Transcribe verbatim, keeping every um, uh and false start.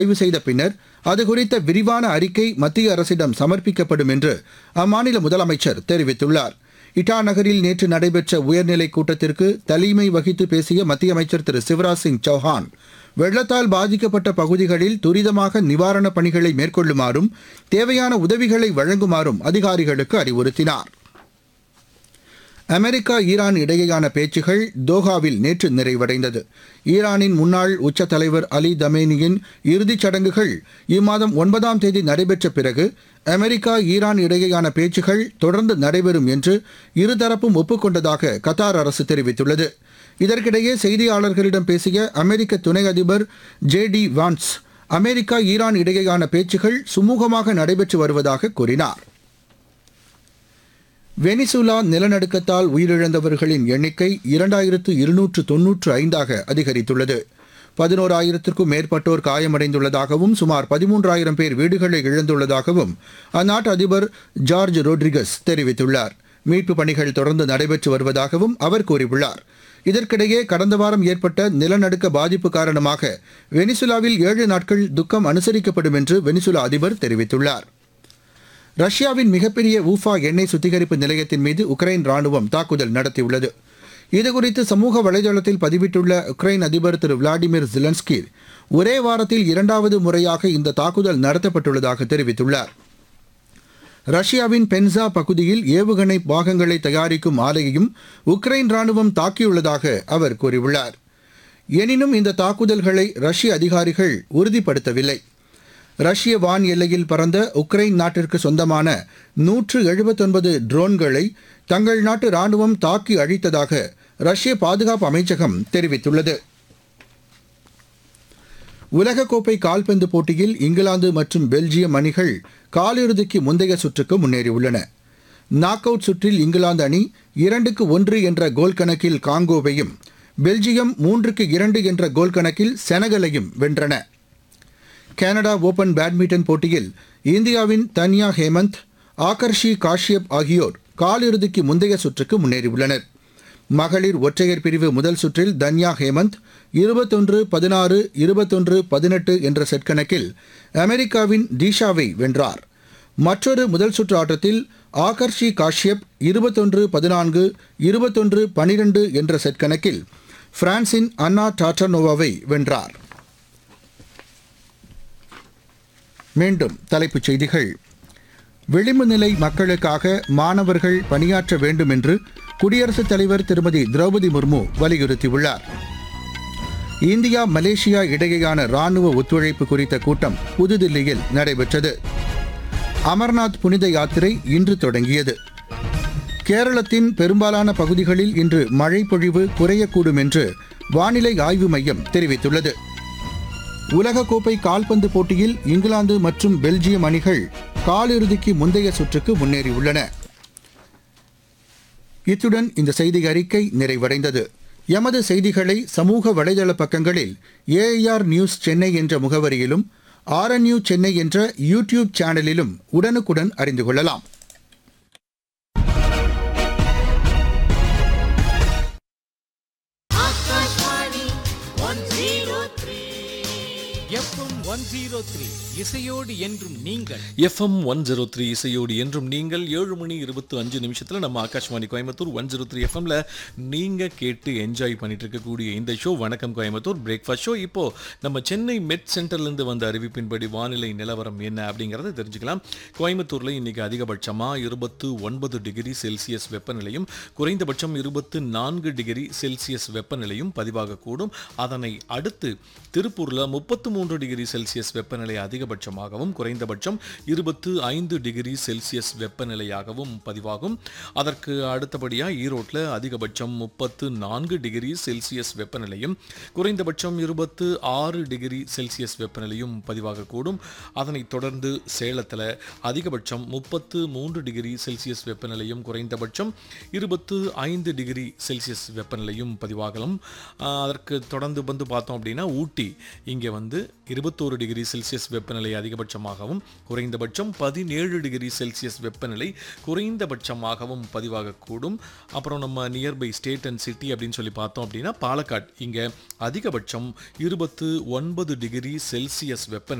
ஆய்வு செய்த பின்னர் அது குறித்த விரிவான அறிக்கை மத்திய அரசிடம் சமர்ப்பிக்கப்படும் என்று அம்மாநில முதலமைச்சர் தெரிவித்துள்ளார். இட்டா நகரில் நேற்று நடைபெற்ற உயர்நிலைக் கூட்டத்திற்கு தலைமை வகித்து பேசிய மத்திய அமைச்சர் திரு சிவராஜ் சிங் சௌஹான், வெள்ளத்தால் பாதிக்கப்பட்ட பகுதிகளில் துரிதமாக நிவாரணப் பணிகளை மேற்கொள்ளுமாறும் தேவையான உதவிகளை வழங்குமாறும் அதிகாரிகளுக்கு அறிவுறுத்தினார். அமெரிக்கா ஈரான் இடையேயான பேச்சுகள் தோஹாவில் நேற்று நிறைவடைந்தது. ஈரானின் முன்னாள் உச்ச தலைவர் அலி தமேனியின் இறுதிச் சடங்குகள் இம்மாதம் ஒன்பதாம் தேதி நடைபெற்ற பிறகு அமெரிக்கா ஈரான் இடையேயான பேச்சுகள் தொடர்ந்து நடைபெறும் என்று இருதரப்பும் ஒப்புக்கொண்டதாக கத்தார் அரசு தெரிவித்துள்ளது. இதற்கிடையே செய்தியாளர்களிடம் பேசிய அமெரிக்க துணை அதிபர் ஜே டி வான்ஸ், அமெரிக்கா ஈரான் இடையேயான பேச்சுகள் சுமூகமாக நடைபெற்று வருவதாக கூறினார். வெனிசுலா நிலநடுக்கத்தால் உயிரிழந்தவர்களின் எண்ணிக்கை இரண்டாயிரத்து இருநூற்று தொன்னூற்று ஐந்தாக அதிகரித்துள்ளது. பதினோராயிரத்திற்கும் மேற்பட்டோர் காயமடைந்துள்ளதாகவும் சுமார் பதிமூன்றாயிரம் பேர் வீடுகளை இழந்துள்ளதாகவும் அந்நாட்டு அதிபர் ஜார்ஜ் ரோட்ரிகஸ் தெரிவித்துள்ளார். மீட்புப் பணிகள் தொடர்ந்து நடைபெற்று வருவதாகவும் அவர் கூறியுள்ளார். இதற்கிடையே கடந்த வாரம் ஏற்பட்ட நிலநடுக்க பாதிப்பு காரணமாக வெனிசுலாவில் ஏழு நாட்கள் துக்கம் அனுசரிக்கப்படும் என்று வெனிசுலா அதிபர் தெரிவித்துள்ளார். ரஷ்யாவின் மிகப்பெரிய ஊஃபா எண்ணெய் சுத்திகரிப்பு நிலையத்தின் மீது உக்ரைன் ராணுவம் தாக்குதல் நடத்தியுள்ளது. இதுகுறித்து சமூக வலைதளத்தில் பதிவிட்டுள்ள உக்ரைன் அதிபர் திரு விளாடிமிர் ஜெலன்ஸ்கி, ஒரே வாரத்தில் இரண்டாவது முறையாக இந்த தாக்குதல் நடத்தப்பட்டுள்ளதாக தெரிவித்துள்ளார். ரஷ்யாவின் பென்சா பகுதியில் ஏவுகணை பாகங்களை தயாரிக்கும் ஆலையையும் உக்ரைன் ராணுவம் தாக்கியுள்ளதாக அவர் கூறியுள்ளார். எனினும் இந்த தாக்குதல்களை ரஷ்ய அதிகாரிகள் உறுதிப்படுத்தவில்லை. ரஷ்ய வான் எல்லையில் பறந்த உக்ரைன் நாட்டிற்கு சொந்தமான நூற்று எழுபத்தொன்பது ட்ரோன்களை தங்கள் நாட்டு ராணுவம் தாக்கி அழித்ததாக ரஷ்ய பாதுகாப்பு அமைச்சகம் தெரிவித்துள்ளது. உலகக்கோப்பை கால்பந்து போட்டியில் இங்கிலாந்து மற்றும் பெல்ஜியம் அணிகள் காலிறுதிக்கு முந்தைய சுற்றுக்கு முன்னேறியுள்ளன. நாக் அவுட் சுற்றில் இங்கிலாந்து அணி இரண்டுக்கு ஒன்று என்ற கோல் கணக்கில் காங்கோவையும், பெல்ஜியம் மூன்றுக்கு இரண்டு என்ற கோல் கணக்கில் செனகலையும் வென்றன. கனடா ஓபன் பேட்மிண்டன் போட்டியில் இந்தியாவின் தன்யா ஹேமந்த், ஆகர்ஷி காஷ்யப் ஆகியோர் காலிறுதிக்கு முந்தைய சுற்றுக்கு முன்னேறியுள்ளனர். மகளிர் ஒற்றையர் பிரிவு முதல் சுற்றில் தன்யா ஹேமந்த் இருபத்தொன்று பதினாறு இருபத்தொன்று பதினெட்டு என்ற செட் கணக்கில் அமெரிக்காவின் தீஷாவை வென்றார். மற்றொரு முதல் சுற்று ஆட்டத்தில் ஆகர்ஷி காஷ்யப் இருபத்தொன்று பதினான்கு இருபத்தொன்று பனிரெண்டு என்ற செட் கணக்கில் பிரான்சின் அன்னா டாட்டனோவாவை வென்றார். மீண்டும் தலைப்புச் செய்திகள். விளிம்பு நிலை மக்களுக்காக மாணவர்கள் பணியாற்ற வேண்டும் என்று குடியரசுத் தலைவர் திருமதி திரௌபதி முர்மு வலியுறுத்தியுள்ளார். இந்தியா மலேசியா இடையேயான ராணுவ ஒத்துழைப்பு குறித்த கூட்டம் புதுதில்லியில் நடைபெற்றது. அமர்நாத் புனித யாத்திரை இன்று தொடங்கியது. கேரளத்தின் பெரும்பாலான பகுதிகளில் இன்று மழை பொழிவு குறையக்கூடும் என்று வானிலை ஆய்வு மையம் தெரிவித்துள்ளது. உலகக்கோப்பை கால்பந்து போட்டியில் இங்கிலாந்து மற்றும் பெல்ஜியம் அணிகள் காலிறுதிக்கு முந்தைய சுற்றுக்கு முன்னேறியுள்ளன. இத்துடன் இந்த செய்தி அறிக்கை நிறைவடைந்தது. எமது செய்திகளை சமூக வலைதள பக்கங்களில் ஏஐஆர் நியூஸ் சென்னை என்ற முகவரியிலும் ஆர்என்யூ சென்னை என்ற யூடியூப் சேனலிலும் உடனுக்குடன் அறிந்து கொள்ளலாம். எஃப்எம் ஒன் ஜீரோ த்ரீ இசையோடு என்றும் நீங்கள். எஃப்எம் ஒன் ஜீரோ த்ரீ இசையோடு என்றும் நீங்கள். ஏழு மணி இருபத்தி அஞ்சு நிமிஷத்தில் நம்ம Akashvani Coimbatore one zero three எஃப்எம்ல நீங்கள் கேட்டு என்ஜாய் பண்ணிட்டு இருக்கக்கூடிய இந்த ஷோ வணக்கம் கோயம்புத்தூர் பிரேக்ஃபாஸ்ட் ஷோ. இப்போ நம்ம சென்னை மெட் சென்டர்லேருந்து வந்த அறிவிப்பின்படி வானிலை நிலவரம் என்ன அப்படிங்கிறத தெரிஞ்சுக்கலாம். கோயம்புத்தூரில் இன்னைக்கு அதிகபட்சமாக இருபத்து ஒன்பது டிகிரி செல்சியஸ் வெப்பநிலையும் குறைந்தபட்சம் இருபத்து நான்கு டிகிரி செல்சியஸ் வெப்பநிலையும் பதிவாகக்கூடும். அதனை அடுத்து திருப்பூரில் முப்பத்து மூன்று டிகிரி செல்சியஸ் வெப்பநிலை அதிகபட்சமாகவும் குறைந்தபட்சம் இருபத்து ஐந்து டிகிரி செல்சியஸ் வெப்பநிலையாகவும் பதிவாகும். அதற்கு அடுத்தபடியாக ஈரோட்டில் அதிகபட்சம் முப்பத்து நான்கு டிகிரி செல்சியஸ் வெப்பநிலையும் குறைந்தபட்சம் இருபத்து ஆறு டிகிரி செல்சியஸ் வெப்பநிலையும் பதிவாகக்கூடும். அதனைத் தொடர்ந்து சேலத்தில் அதிகபட்சம் முப்பத்து மூன்று டிகிரி செல்சியஸ் வெப்பநிலையும் குறைந்தபட்சம் இருபத்து ஐந்து டிகிரி செல்சியஸ் வெப்பநிலையும் பதிவாகலாம். அதற்கு தொடர்ந்து வந்து பார்த்தோம் அப்படின்னா ஊட்டி இங்கே வந்து இருபத்தோரு டிகிரி செல்சியஸ் வெப்பநிலை அதிகபட்சமாகவும் குறைந்தபட்சம் பதினேழு டிகிரி செல்சியஸ் வெப்பநிலை குறைந்தபட்சமாகவும் பதிவாகக்கூடும். அப்புறம் நம்ம நியர்பை ஸ்டேட் அண்ட் சிட்டி அப்படின்னு சொல்லி பார்த்தோம் அப்படின்னா பாலக்காடு, இங்கே அதிகபட்சம் இருபத்து ஒன்பது டிகிரி செல்சியஸ் வெப்பநிலை